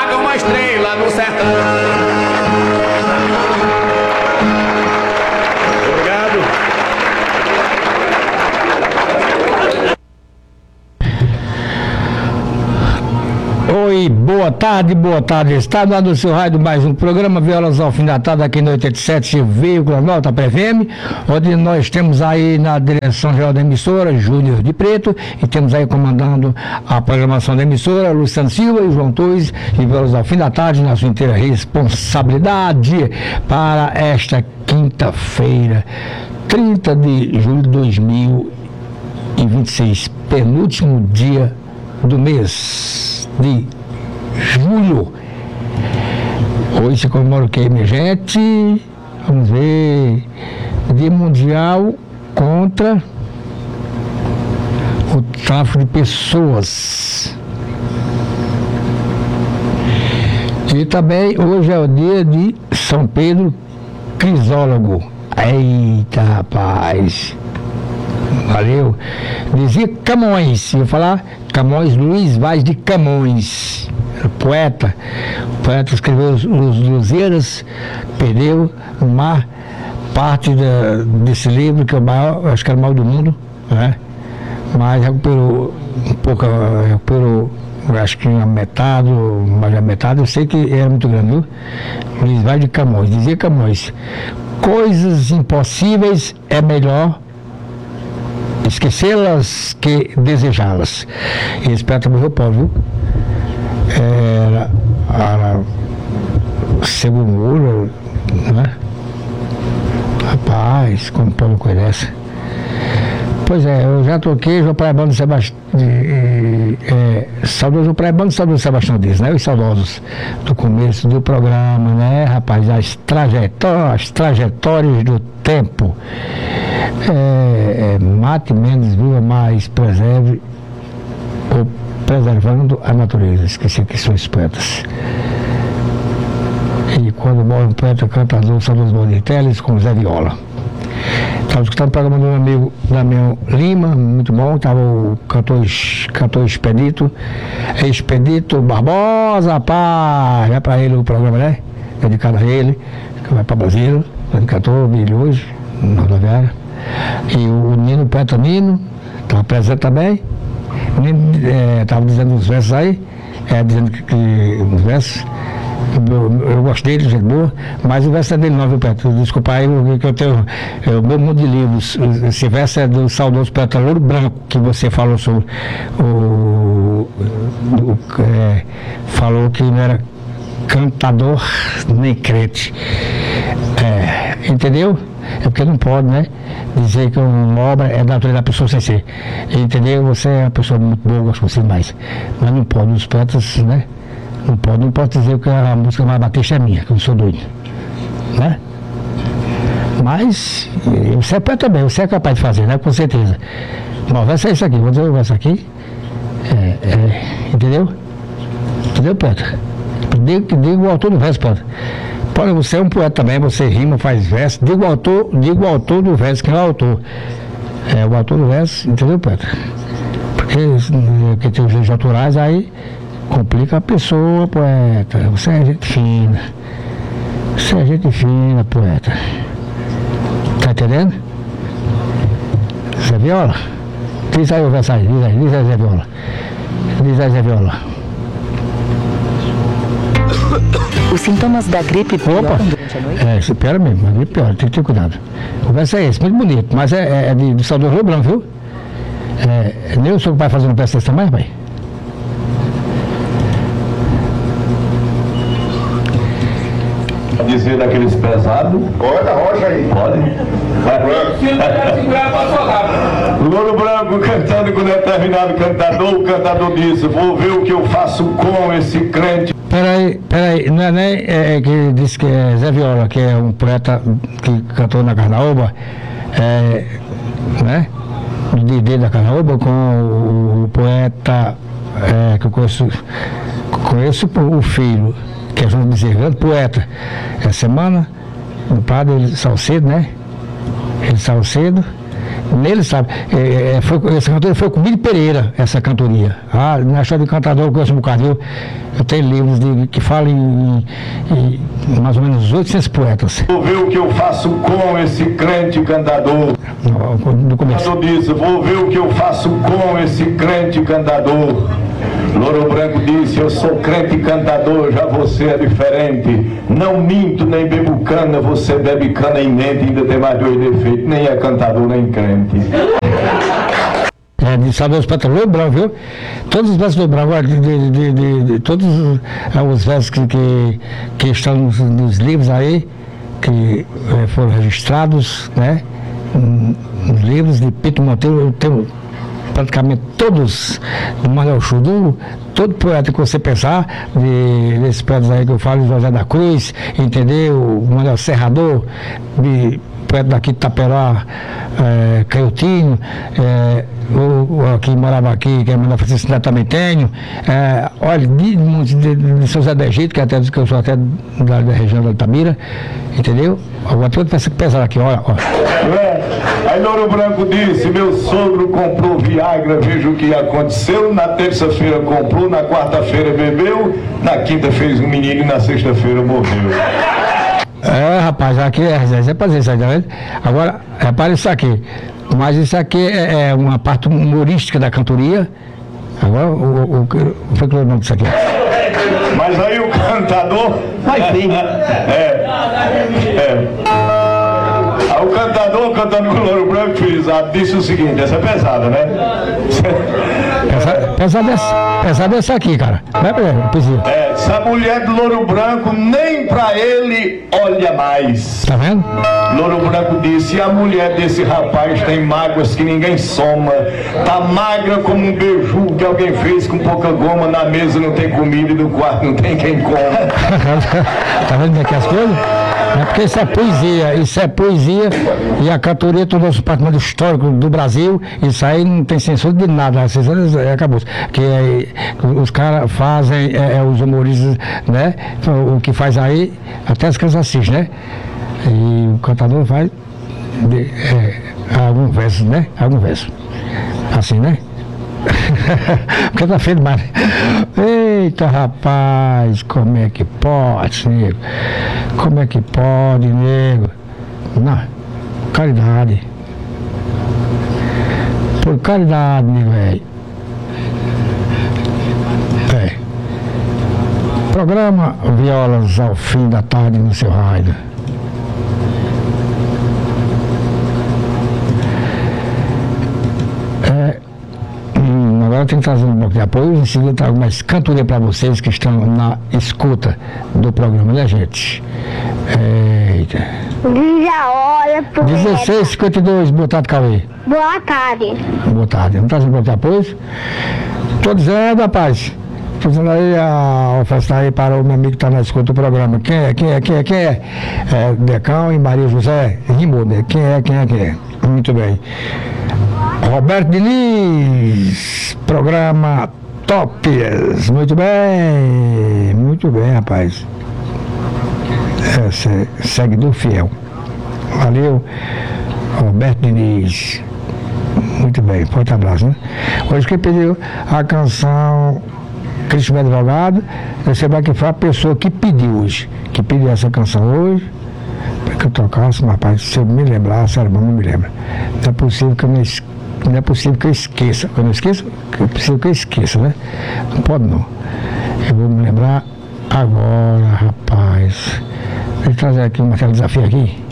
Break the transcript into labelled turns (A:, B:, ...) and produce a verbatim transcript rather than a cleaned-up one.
A: apaga uma estrela no sertão.
B: Oi, boa tarde, boa tarde. Está no ar do seu rádio mais um programa Violas Alfinetadas aqui no oitenta e sete vírgula nove da P F M, onde nós temos aí na direção geral da emissora Júnior de Preto e temos aí comandando a programação da emissora Luciano Silva e João Torres e Violas Alfinetadas na sua inteira responsabilidade para esta quinta-feira, trinta de julho de dois mil e vinte e seis, penúltimo dia do mês de julho. Hoje se comemora o que, minha gente? Vamos ver. Dia Mundial contra o tráfico de pessoas. E também hoje é o dia de São Pedro Crisólogo. Eita, rapaz! Valeu. Dizia Camões, eu ia falar Camões, Luiz Vaz de Camões, poeta. O poeta escreveu os, os Lusíadas, perdeu no mar, parte da, desse livro, que é o maior, acho que era o maior do mundo, né? Mas recuperou um pouco, recuperou, acho que a metade, mais a metade, eu sei que era muito grande, viu? Luiz Vaz de Camões, dizia Camões, coisas impossíveis é melhor esquecê-las que desejá-las. E esse poeta morreu pobre, viu? Era, era segundo, né? Rapaz, como pode uma coisa dessa? Pois é, eu já toquei João Praibano Sebastião, é, saudoso João Praibano, saudoso Sebastião Dias, né? Os saudosos do começo do programa, né, rapaz? As trajetórias, as trajetórias do tempo. É, é, mate menos, viva mais, preserve ou preservando a natureza. Esqueci que são os poetas. E quando morre um poeta cantador, são os Boniteles com Zé Viola. Estava escutando o programa do meu amigo Damião Lima, muito bom. Estava o cantor, cantor Expedito, Expedito Barbosa, pá, é para ele o programa, né? Dedicado a ele, que vai para Brasília, cantor, milhões, na rodoviária. E o Nino, o poeta Nino, estava presente também. Estava é, dizendo uns versos aí, é, dizendo que, que uns versos. Eu, eu gosto dele, gente boa, mas o verso é dele não, viu, Pedro? Desculpa aí, que eu tenho é, o meu mundo de livros. Esse verso é do saudoso poeta Louro Branco, que você falou sobre o. o é, falou que não era cantador nem crente. É, entendeu? É porque não pode, né? Dizer que uma obra é da natureza da pessoa sem ser. Entendeu? Você é uma pessoa muito boa, eu gosto de você mais. Mas não pode, os poetas, né? Não pode, não pode dizer que a música mais batista é minha, que eu sou doido. Né? Mas você é poeta também, você é capaz de fazer, né? Com certeza. Bom, vai ser isso aqui, vou dizer o verso aqui. É, é, entendeu? Entendeu, poeta? Diga, diga o autor do verso, poeta. Olha, você é um poeta também, você rima, faz verso. Diga o autor, diga o autor do verso, quem é o autor? É o autor do verso, entendeu, poeta? Porque, porque tem os direitos autorais, aí complica a pessoa, poeta. Você é gente fina. Você é gente fina, poeta. Tá entendendo? Zé Viola? Diz aí o verso aí, diz aí, diz aí, Zé Viola. Diz aí, Zé Viola.
C: Os sintomas da gripe pioram durante a noite?
B: É, isso piora mesmo, a gripe piora, tem que ter cuidado. O verso é esse, muito bonito, mas é, é de, de saudoso Rio Branco, viu? É, nem o senhor vai fazer um verso desse tamanho, pai?
D: Dizer daqueles pesados.
E: Pode, a rocha aí.
D: Pode. Louro Branco cantando com determinado cantador, o cantador disse, vou ver o que eu faço com esse crente.
B: Peraí, peraí, não é nem é, é, que disse que é Zé Viola, que é um poeta que cantou na Carnaúba, é, né? Do D D da Carnaúba, com o, o poeta é, que eu conheço, conheço o filho, que é João Bezerra, poeta. Essa semana, o padre ele Salcedo, né? Ele Salcedo, nele, sabe? É, é, foi, essa cantoria foi com Mili Pereira, essa cantoria. Ah, na história de cantador eu conheço um bocado, viu? Eu tenho livros de, que falam em, em, em mais ou menos oitocentos poetas.
D: Vou ver o que eu faço com esse crente cantador.
B: No, no começo.
D: Quando disse, vou ver o que eu faço com esse crente cantador. Louro Branco disse, eu sou crente cantador, já você é diferente. Não minto nem bebo cana, você bebe cana em mente, ainda tem mais dois defeitos, nem é cantador nem crente.
B: É, de saber os patrões, Louro Branco, viu? Todos os versos do Branco, de, de, de, de, de todos os, os versos que, que, que estão nos, nos livros aí, que é, foram registrados, né? Nos livros de Pito Monteiro, eu tenho praticamente todos, do Manuel Chudu, todo poeta que você pensar, de, desses poetas aí que eu falo, José da Cruz, entendeu? O Manuel Serrador, de poeta daqui de Itaperá, é, Caiotinho, é, o, o que morava aqui, que é Manuel Francisco Neto, também tenho. É, olha, de, de, de, de São José do Egito, que até que eu sou até da, da região da Itabira, entendeu? Agora todo pensa que pesar aqui, olha, olha.
D: É. Aí Louro Branco disse, meu sogro comprou Viagra, veja o que aconteceu. Na terça-feira comprou, na quarta-feira bebeu, na quinta fez um menino e na sexta-feira morreu.
B: É, rapaz, aqui é, é pra dizer isso aí, tá vendo? Agora, repare isso aqui. Mas isso aqui é, é uma parte humorística da cantoria. Agora, o, o, o, o foi que o nome disso aqui?
D: Mas aí o cantador...
C: Vai bem.
D: É, é. Aí o cantador, cantando com o Louro Branco, frisado, disse o seguinte, essa é pesada, né?
B: Pesada, pesada, essa, pesada essa aqui, cara. Vai pra ele, precisa.
D: É, essa mulher do Louro Branco, nem pra ele olha mais.
B: Tá vendo?
D: Louro Branco disse, a mulher desse rapaz tem mágoas que ninguém soma. Tá magra como um beiju que alguém fez com pouca goma. Na mesa não tem comida e no quarto não tem quem coma.
B: Tá vendo aqui as coisas? É porque isso é poesia, isso é poesia e a cantoria todo o patrimônio histórico do Brasil, isso aí não tem censura de nada, a censura é, acabou. Que é, os caras fazem, é, é, os humoristas, né? O que faz aí, até as crianças assistem, né? E o cantador faz de, é, algum verso, né? Algum verso. Assim, né? Porque tá feio demais. Eita, rapaz, como é que pode, nego? Como é que pode, nego? Não, caridade. Por caridade, nego, velho. É. Programa Violas ao fim da tarde no seu rádio. É. Agora eu tenho que trazer um bloco de apoio, em seguida eu trago mais cantoria para vocês que estão na escuta do programa da gente. Eita.
A: Diz a hora, poeta.
B: dezesseis e cinquenta e dois, boa tarde, Cauê.
A: Boa tarde.
B: Boa tarde. Vamos trazer um bloco de apoio? Estou dizendo, rapaz. Estou dizendo aí, a oferta aí para o meu amigo que está na escuta do programa. Quem é, quem é, quem é, quem é? É Decão e Maria José. Rimou, né? Quem é, quem é, quem é? Muito bem. Roberto Diniz, programa Tops, muito bem, muito bem, rapaz. É, se, seguidor fiel. Valeu, Roberto Diniz. Muito bem, forte abraço, né? Hoje quem pediu a canção Cristo meu advogado, você vai que foi a pessoa que pediu hoje, que pediu essa canção hoje, para que eu tocasse, mas rapaz, se eu me lembrar, sério, não me lembra. Não é possível que eu me esqueça. Não é possível que eu esqueça. Eu não esqueço? É possível que eu esqueça, né? Não pode não. Eu vou me lembrar agora, rapaz. Deixa eu trazer aqui um material de desafio aqui.